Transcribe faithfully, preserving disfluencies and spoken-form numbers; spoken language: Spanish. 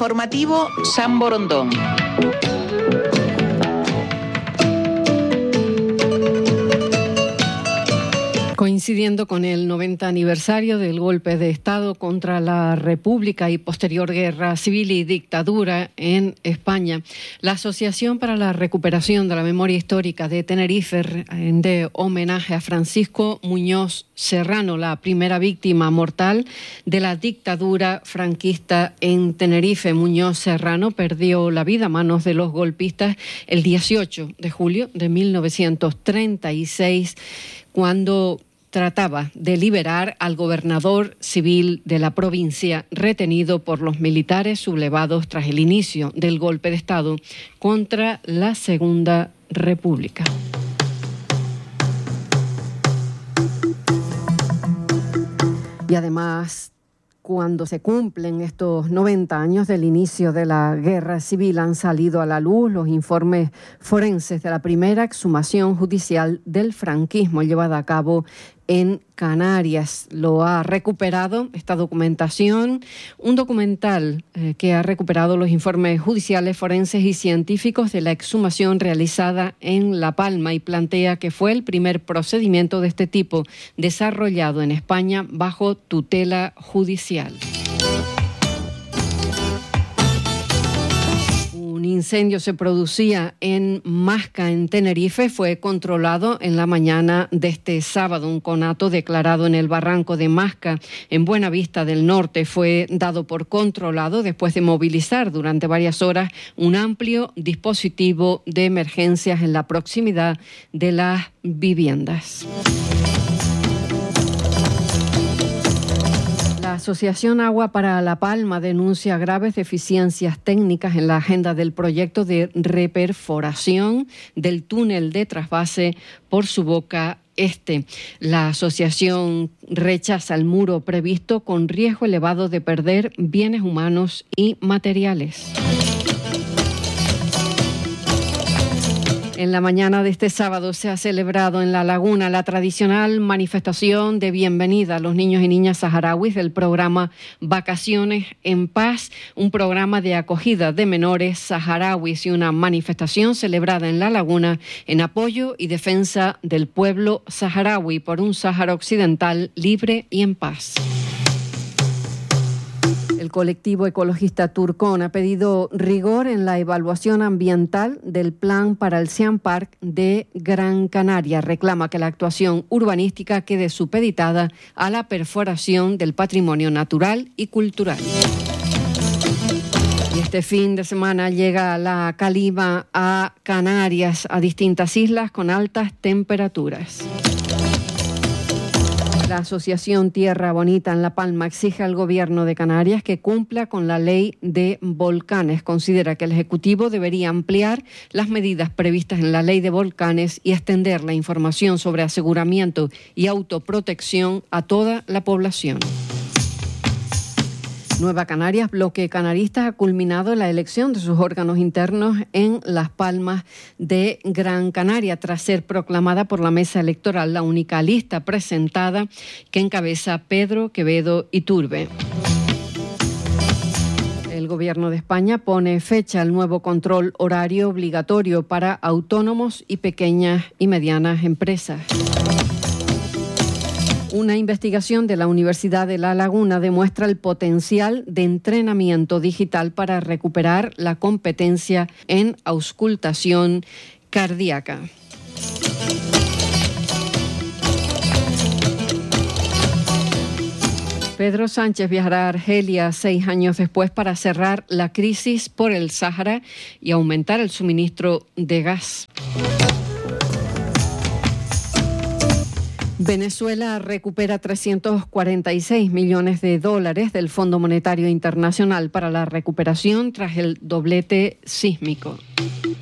Informativo San Borondón. Coincidiendo con el noventa aniversario del golpe de Estado contra la República y posterior guerra civil y dictadura en España, la Asociación para la Recuperación de la Memoria Histórica de Tenerife rinde homenaje a Francisco Muñoz Serrano, la primera víctima mortal de la dictadura franquista en Tenerife. Muñoz Serrano perdió la vida a manos de los golpistas el dieciocho de julio de mil novecientos treinta y seis, cuando trataba de liberar al gobernador civil de la provincia retenido por los militares sublevados tras el inicio del golpe de Estado contra la Segunda República. Y además, cuando se cumplen estos noventa años del inicio de la guerra civil, han salido a la luz los informes forenses de la primera exhumación judicial del franquismo llevada a cabo en Canarias. Lo ha recuperado esta documentación, un documental eh, que ha recuperado los informes judiciales, forenses y científicos de la exhumación realizada en La Palma, y plantea que fue el primer procedimiento de este tipo desarrollado en España bajo tutela judicial. Un incendio se producía en Masca, en Tenerife. Fue controlado en la mañana de este sábado. Un conato declarado en el barranco de Masca, en Buenavista del Norte, fue dado por controlado después de movilizar durante varias horas un amplio dispositivo de emergencias en la proximidad de las viviendas. La Asociación Agua para La Palma denuncia graves deficiencias técnicas en la agenda del proyecto de reperforación del túnel de trasvase por su boca este. La asociación rechaza el muro previsto con riesgo elevado de perder bienes humanos y materiales. En la mañana de este sábado se ha celebrado en La Laguna la tradicional manifestación de bienvenida a los niños y niñas saharauis del programa Vacaciones en Paz, un programa de acogida de menores saharauis, y una manifestación celebrada en La Laguna en apoyo y defensa del pueblo saharaui por un Sáhara Occidental libre y en paz. El colectivo ecologista Turcón ha pedido rigor en la evaluación ambiental del plan para el Siam Park de Gran Canaria. Reclama que la actuación urbanística quede supeditada a la perforación del patrimonio natural y cultural. Y este fin de semana llega la calima a Canarias, a distintas islas con altas temperaturas. La Asociación Tierra Bonita en La Palma exige al Gobierno de Canarias que cumpla con la ley de volcanes. Considera que el Ejecutivo debería ampliar las medidas previstas en la ley de volcanes y extender la información sobre aseguramiento y autoprotección a toda la población. Nueva Canarias, bloque canarista, ha culminado la elección de sus órganos internos en Las Palmas de Gran Canaria, tras ser proclamada por la mesa electoral la única lista presentada que encabeza Pedro Quevedo Iturbe. El Gobierno de España pone fecha al nuevo control horario obligatorio para autónomos y pequeñas y medianas empresas. Una investigación de la Universidad de La Laguna demuestra el potencial de entrenamiento digital para recuperar la competencia en auscultación cardíaca. Pedro Sánchez viajará a Argelia seis años después para cerrar la crisis por el Sáhara y aumentar el suministro de gas. Venezuela recupera trescientos cuarenta y seis millones de dólares del Fondo Monetario Internacional para la recuperación tras el doblete sísmico.